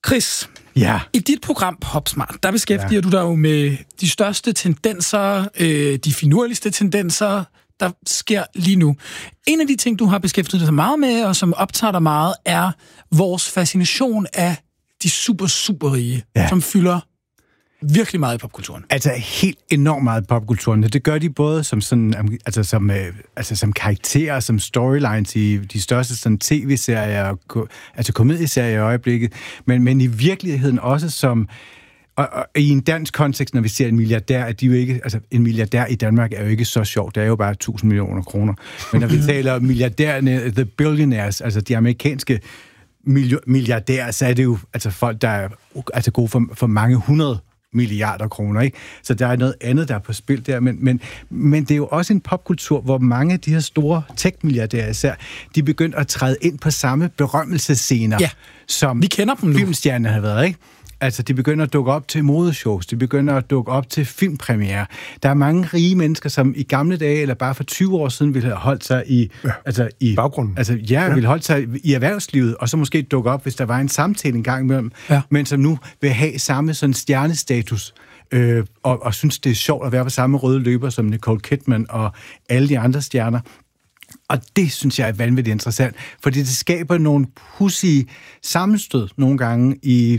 Chris, Ja. i dit program PopSmart, der beskæftiger du dig jo med de største tendenser, de finurligste tendenser, der sker lige nu. En af de ting, du har beskæftiget dig meget med, og som optager dig meget, er vores fascination af de super rige, som fylder virkelig meget i popkulturen. Altså helt enormt meget i popkulturen. Det gør de både som sådan, som karakterer, som storylines i de største sådan tv-serier, altså komedieserier i øjeblikket, men i virkeligheden også som og i en dansk kontekst, når vi ser en milliardær, at de jo ikke, altså en milliardær i Danmark er jo ikke så sjovt, det er jo bare 1.000 millioner kroner. Men når vi taler om milliardærerne, the billionaires, altså de amerikanske milliardærer, så er det jo altså folk, der er altså gode for mange 100 milliarder kroner, ikke? Så der er noget andet, der er på spil der, men det er jo også en popkultur, hvor mange af de her store tech-milliardærer især, de begynder at træde ind på samme berømmelsescener, som vi kender dem nu. Filmstjerner har været, ikke? Altså, de begynder at dukke op til modeshows, de begynder at dukke op til filmpremiere. Der er mange rige mennesker, som i gamle dage, eller bare for 20 år siden, ville have holdt sig i baggrunden. Altså, ville holdt sig i erhvervslivet, og så måske dukke op, hvis der var en samtale en gang imellem, men som nu vil have samme sådan stjernestatus, og synes, det er sjovt at være på samme røde løber som Nicole Kidman og alle de andre stjerner. Og det synes jeg er vanvittigt interessant, fordi det skaber nogle pudsige sammenstød nogle gange i